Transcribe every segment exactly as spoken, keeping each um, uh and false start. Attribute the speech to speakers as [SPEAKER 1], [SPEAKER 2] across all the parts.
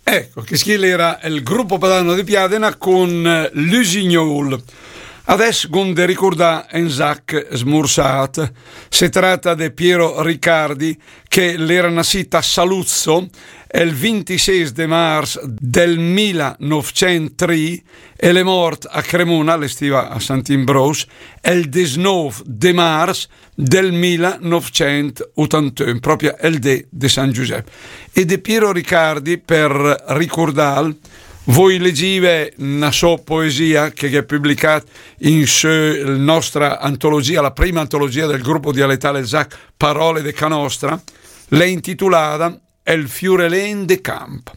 [SPEAKER 1] Ecco, che schile era il gruppo padano di Piadena con Lusignol. Adesso gonde ricordare un sac smursat. Si tratta di Piero Riccardi, che l'era nascita a Saluzzo il ventisei di marzo del millenovecentotre e è morto a Cremona, l'estiva a Sant'Imbrose, il diciannove di marzo del millenovecentottantuno, proprio il D di San Giuseppe. E di Piero Riccardi, per ricordare, voi leggive una sua poesia che è pubblicata in la nostra antologia, la prima antologia del gruppo dialettale Zac, Parole de Canostra, l'è intitolata El Fiurelen de Camp.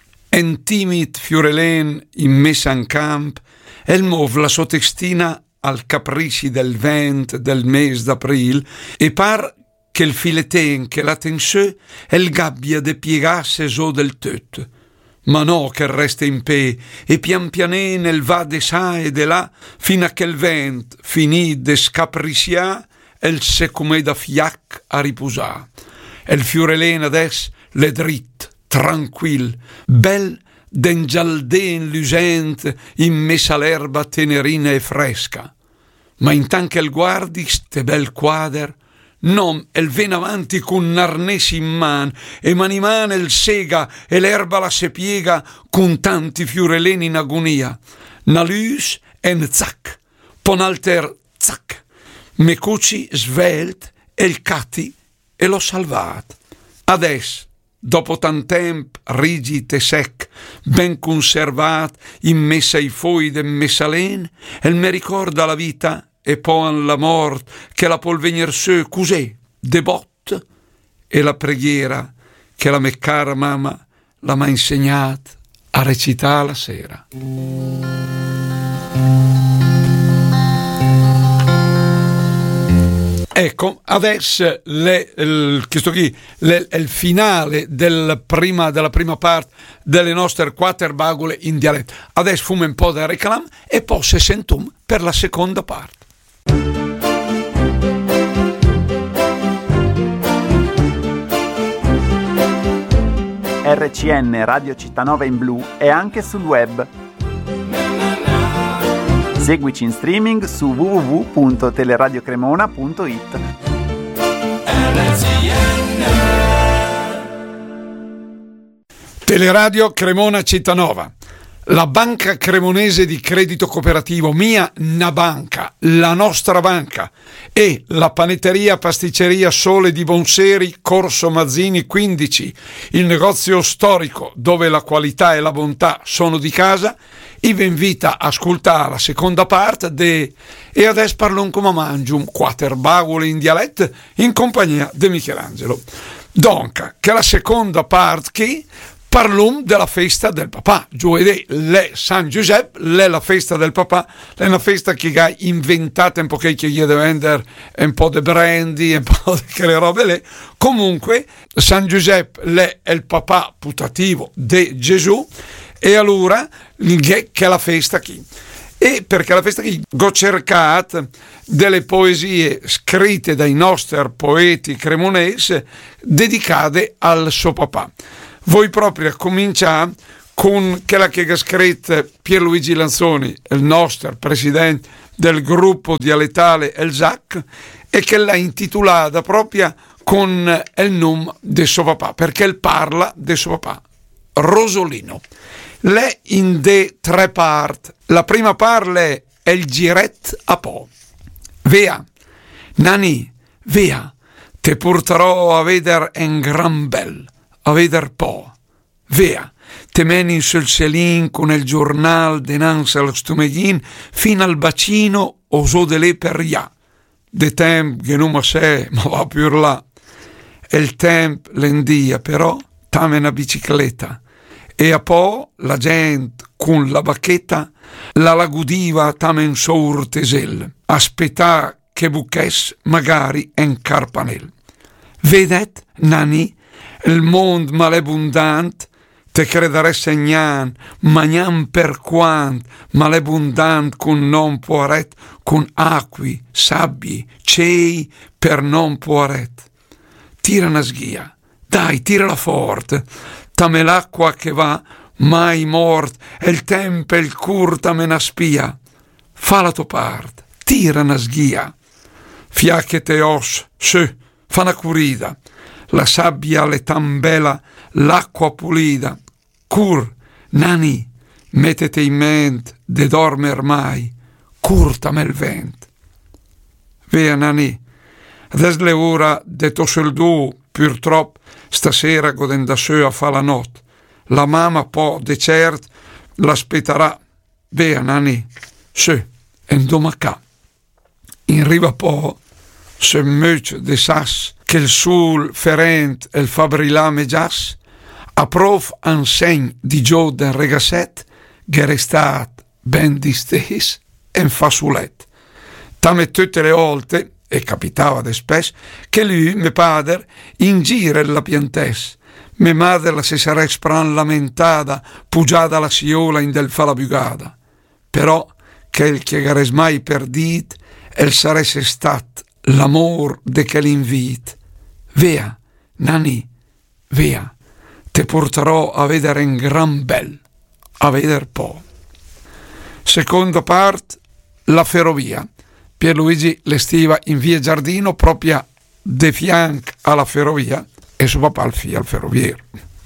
[SPEAKER 1] En timid Fiurelen in messa in camp, el mov la sua testina al capricci del vent del mese d'aprile e par che il fileten che la tenseu el gabbia de piegasse so del tot. Ma no che resta in pe e pian pianen el va de sa e de là fin a che il vent finì de scapricià el se come da fiac a riposà. El Fiurelen ades le drit, tranquill, bel den gialden lucent in messa l'erba tenerina e fresca. Ma intant che el guardi ste bel quader, non el ven avanti con narnés in man e maniman el sega e l'erba la se piega con tanti fiureleni in agonia. Na lus en zac, pon alter zac, me cuci svelt el cati e l'ho salvat. Adesso, dopo tant temp rigid e sec, ben conservat in messa i foi de Messalen, el me ricorda la vita e poi la mort che la può venir su così, de bot, e la preghiera che la mia cara mamma la m'ha insegnato a recitare la sera. Ecco, adesso le, il, questo qui le, il finale del prima, della prima parte delle nostre quattro bagole in dialetto. Adesso fumo un po' da reclam e poi se sentum per la seconda parte.
[SPEAKER 2] R C N Radio Cittanova in blu è anche sul web. Seguici in streaming su w w w punto teleradiocremona punto it.
[SPEAKER 1] Teleradio Cremona Cittanova. La banca cremonese di credito cooperativo Mia Na Banca, la nostra banca, e la panetteria pasticceria Sole di Bonseri, Corso Mazzini quindici, il negozio storico dove la qualità e la bontà sono di casa, vi invita a ascoltare la seconda parte de E adesso parlo come mangium quattro bagole in dialetto in compagnia di Michelangelo. Donca, che la seconda parte che parlum della festa del papà. Giovedì, le San Giuseppe, le la festa del papà, è una festa che ha inventato un po' che gli deve vendere un po' di brandy, un po' di quelle robe lì. Comunque, San Giuseppe le è il papà putativo di Gesù, e allora che è la festa qui. E perché la festa qui ho cercato delle poesie scritte dai nostri poeti cremonesi dedicate al suo papà. Voi proprio cominciare con quella che ha scritto Pierluigi Lanzoni, il nostro presidente del gruppo dialettale El Zac, e che l'ha intitolata proprio con il nome del suo papà, perché il parla del suo papà, Rosolino. L'è in de tre parti. La prima parte è il giret a po'. Via, Nani, via, te porterò a vedere un gran bel, a veder po'. Via, te meni sul celin con il giornal denanza al stumeglin fino al bacino oso de le per ya. De temp che non ma se, ma va più là. E il temp l'endia però tame una bicicletta. E a po' la gente con la bacchetta la lagudiva tamen sour tesel, aspetta che buches magari en carpanel. Vedet, Nani, il mond malebundant te credere segnan, magnan per quant malebundant con non poaret, con acqui, sabbi, cei per non poaret. Tira una sghia, dai, tirala forte. Tame l'acqua che va, mai mort, e il tempo e il curta me na spia. Fa la tua parte, tira una sghia. Fiacche te os, su, fa una curida. La sabbia le tambela, l'acqua pulida. Cur, nani, mettete in mente de dormer mai, curtame il vent. Via, nani, adesso le ora de tosseldu, purtroppo, stasera goden da sé a fa la notte. La mamma po de cert l'aspetterà. Via, nani, su, en domacà. In riva po, se möch de sas, che il sul ferent el fabrilame gias, a prof ansegn di gio den regasset, che restat ben distes en fasulet. Tame tutte le volte, e capitava de spes, che lui, me padre, in gire la piantes. Me madre la se sarà spran lamentada, pugiada la siola in del fa la bugada. Però, che il che gares mai perdit, el saresse stat l'amor de che l'invit. Via, nani, via, te porterò a vedere in gran bel, a veder po'. Seconda parte, la ferrovia. Pierluigi l'estiva in via Giardino, propria de fianc alla ferrovia, e suo papà al fia al ferroviere.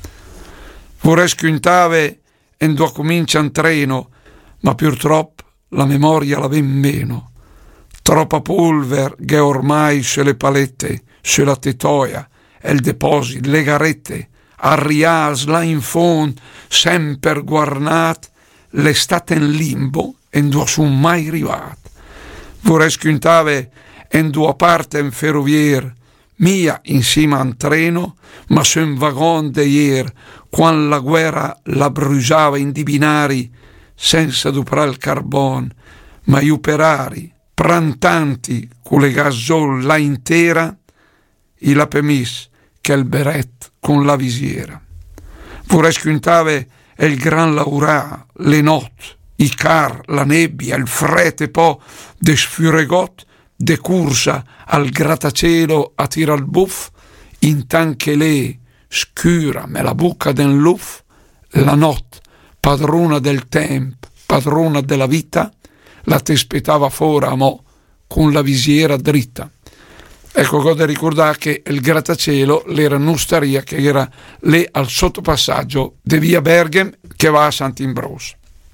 [SPEAKER 1] Vorrei squintave en due comincia un treno, ma purtroppo la memoria la ven meno. Troppa polver che ormai sulle palette, sulla tetoia, e il deposito, le garette, a rias là in fond, sempre guarnat, l'estate in limbo e non sono mai arrivat. Vorrei squintave en due parte in ferrovier, mia insieme a un treno, ma su un vagon de ier, quando la guerra la bruciava in di binari, senza duprar il carbon, ma gli operari, prantanti con le gasol là intera, i la pemis che il beret con la visiera. Vorrei squintave il gran laurà, le notti, i car, la nebbia, il frete po' de sfuregot, de cursa al grattacielo a tira al buff, intanche lei scura me la bucca del luff, la notte, padrona del tempo, padrona della vita, la te aspettava fora mo con la visiera dritta. Ecco cosa ricordare che il grattacielo l'era un'osteria che era lì al sottopassaggio di via Berghem che va a Sant'Imbrose.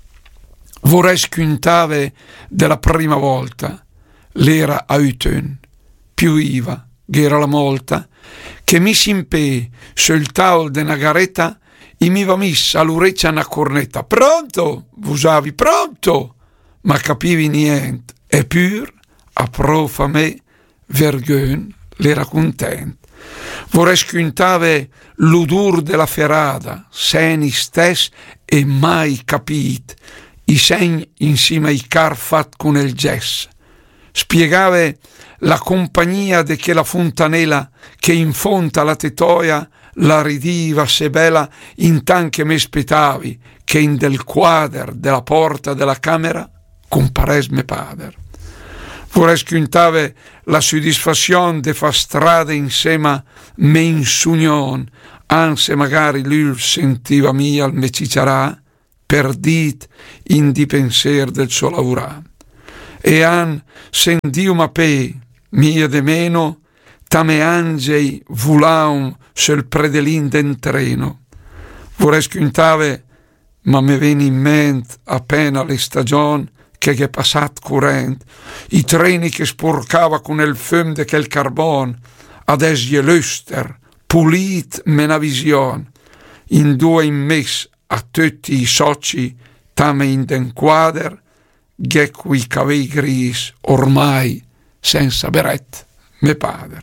[SPEAKER 1] Vorrei squintare della prima volta l'era a Utön, più iva, che era la molta, che mi simpè sul tavolo della garetta e mi va messa all'orecchia una cornetta. Pronto? Vusavi, pronto? Ma capivi niente. E pur, a prof a me, vergogn, l'era content. Vorrei squintare l'udur della ferrada, seni stes e mai capit, i segni insieme ai car fat con il gess. Spiegave la compagnia de che la fontanella che in fonta la tetoia la ridiva se bella in tanche me spettavi che in del quader della porta della camera compares me pader. Vorrei squintave la soddisfazione de fa strada insieme me in sugnon, anse magari lui sentiva mia al me cicciarà, perdit in di pensier del suo lavorà. E an sentiu ma pe, mia de meno, tame angei vulaum sul predelin den treno. Vorrei squintave, ma me veni in ment appena le stagioni che è passat current, i treni che sporcava con il fum de quel carbon, ades je luster, pulit mena vision, in due in mes a tutti i soci, tame in den quader, che qui cavei gris, ormai senza beret, me padre.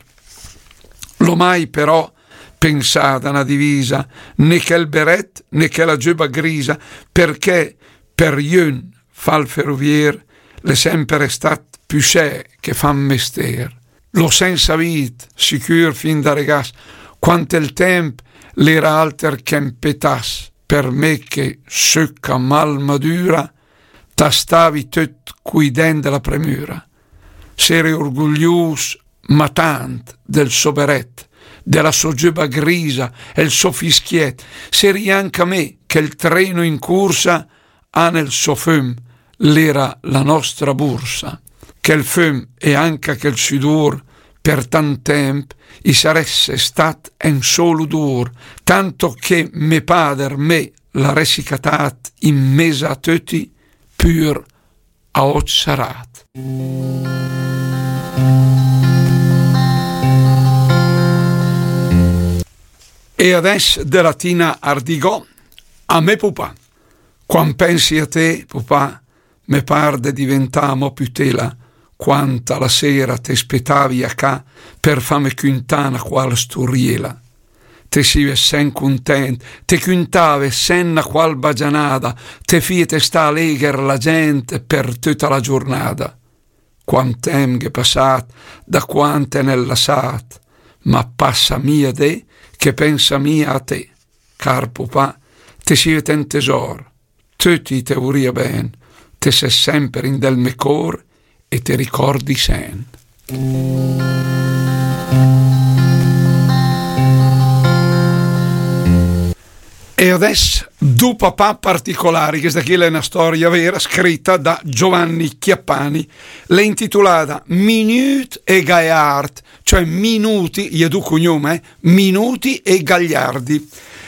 [SPEAKER 1] Lo mai però pensata una divisa, né che il beret né che la giubba grisa, perché per iun fa il ferrovier le sempre stat più sé che fan mestier. Lo senza vit, sicur fin da regas, quanto il temp l'era alter che impetas, per me che succa mal madura, tastavi tut cui den della premura. Seri orgoglius ma tant del soberet, della soggiuba grisa e il suo fischiet, seri anche a me che il treno in corsa ha nel suo fum l'era la nostra borsa, che il fum e anche che il sudor per tant tempo i saresse stat en solo dur, tanto che me pader me la resicatat in mesa a tutti pur a och sarat. E adesso della Tina Ardigò a me pupà. Quan pensi a te, pupà, me par de diventamo più tela, quanta la sera te spettavi a ca per fame quintana qual sturriela. Te sive sen content, te quintave senna qual bagianada, te fiete sta allegher la gente per tutta la giornata. Quantem che passat, da quante nella sat, ma passa mia de, che pensa mia a te. Car pupà, te sive ten tesor, tutti te voria ben, te sei sempre in del me cor e te ricordi sen. E adesso due papà particolari, questa qui è una storia vera scritta da Giovanni Chiappani, l'è intitolata Minute e Gaillard, cioè minuti, io do cognome, eh, minuti e gagliardi.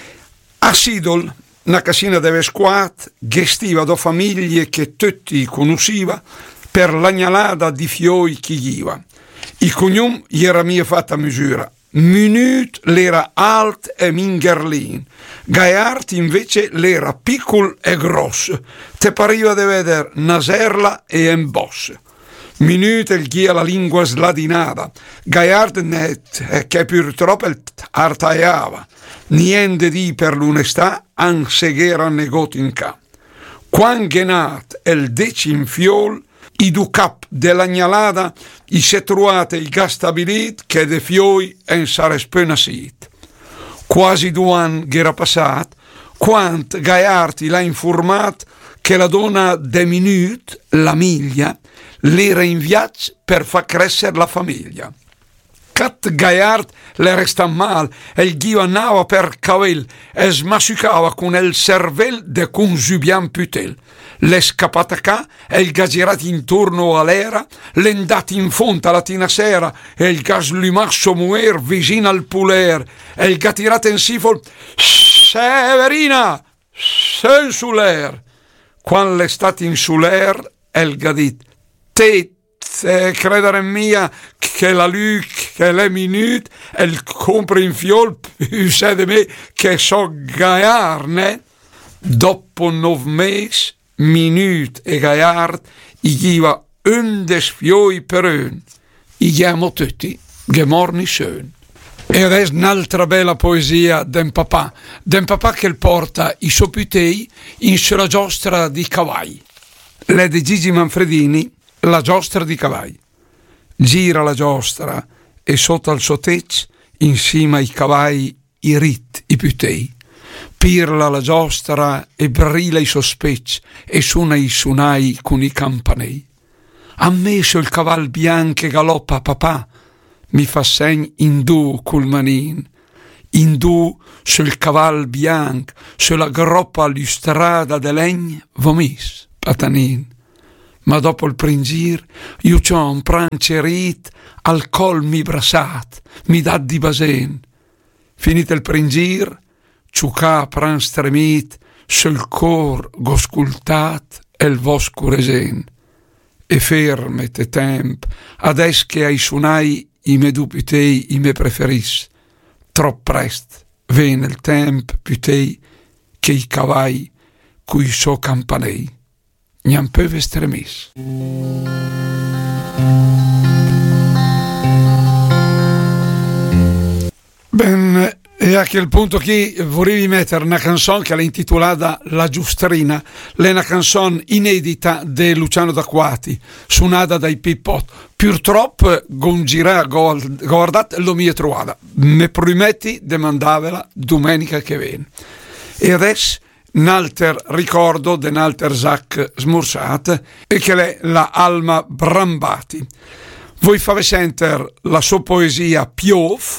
[SPEAKER 1] A Sidol, una casina deve squat, gestiva da famiglie che tutti conosciva per l'agnalada di fioi chi giva. Il cognome gli era mia fatta misura. Minute l'era alt e mingerlin, Gaillard invece l'era piccol e grosso, te pareva di vedere naserla e un boss. Minute il ghia la lingua sladinata, Gaillard net che purtroppo artaiava, niente di per l'onestà, anche che era negoto in ca. Quan genat el decim fiol, i du cap dell'agnalada i se truate i gas stabilit che de fioi en sare spenasit. Quasi due anni che era passat, quant Gaillard l'ha informat che la donna de Minute, la miglia, l'era in viaggio per far crescere la famiglia. Cat Gaillard le resta mal e il ghio andava per cavel e smasucava con il cervel de consubian putel. Le scappata ca e il gagirati intorno all'era, l'endati in fonte alla tina sera e il gas lumasso muer vicino al puler e il gatirate in sifol Severina, sen suler. Quando l'estate in suler e il gadit te Eh, credere mia che la Luc, che le minute e il compre in fiol più se di me che so Gaillard, ne? Dopo nove mesi, Minute e Gaillard i giva un des fioi per un. I chiamo tutti gemorni schön. E adesso un'altra bella poesia d'un papà, d'un papà che porta i sopitei in sulla giostra di cavalli. Le di Gigi Manfredini, la giostra di cavalli. Gira la giostra e sotto al suo tetto, insieme ai cavalli, i rit, i putei. Pirla la giostra e brilla i sospecci e suona i sunai con i campanei. Ammesso il caval bianco galoppa papà, mi fa segn in du col manin. In du sul caval bianco, sulla groppa lustrada de legno, vomis, patanin. Ma dopo il pringir, io c'ho un prancerit al col mi brasat, mi dà di basen. Finito il pringir, ciucà pran stremit, sul cor goscultat e il vosco resen. E fermete temp, ades che ai sunai i me dupitei i me preferis. Trop prest, vene il temp putei che i cavai cui so campanei. N'han peu estremis. Ben, e a quel punto qui volevi mettere una canzone che è intitolata La Giustrina, è una canzone inedita di Luciano D'Acquati, suonata dai Pippot. Purtroppo gongira guardate lo mia trovata. Me prometti di mandarvela domenica che viene. E adesso un altro ricordo di un altro Zach smorsat e che è la Alma Brambati. Voi fate sentire la sua poesia Piof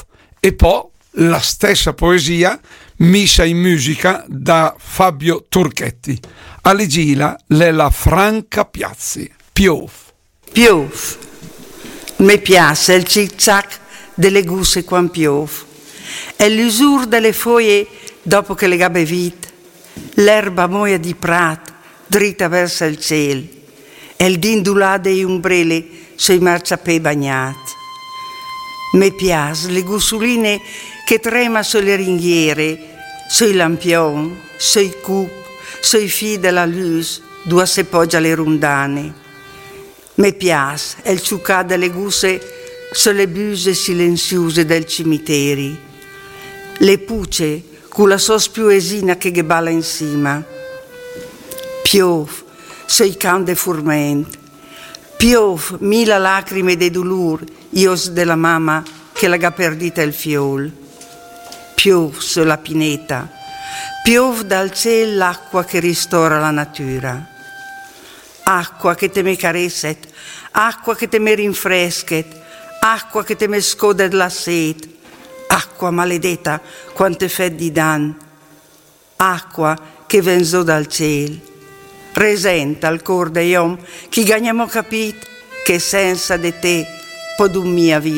[SPEAKER 1] e poi la stessa poesia messa in musica da Fabio Turchetti. Alle Gila la Franca Piazzi. Piove.
[SPEAKER 3] Piove. Mi piace il cic-ciac delle gusse quando piove. E l'usur delle foglie dopo che le gabbe vite. L'erba moia di prat dritta verso il cielo. E il dindulà dei umbrelli sui marciapè bagnati. Mi piace le gussoline che trema sulle ringhiere, sui lampioni, sui cup, sui fili della luce, dove si poggia le rondane. Mi piace il ciucà delle gusse sulle buse silenziose del cimiteri, le puce con la sospioesina che balla in cima. Piove sui can de furment, piove mila lacrime de dolor, ios della mamma che l'ha perdita il fiol. Piove sulla pineta, piove dal cielo l'acqua che ristora la natura. Acqua che te me caresset, acqua che te me rinfreschet, acqua che te me scode la sed, acqua maledetta quante feddi dan, acqua che venzo dal cielo. Resenta al cor de iom chi gagniamo capit che senza de te podum mia vita.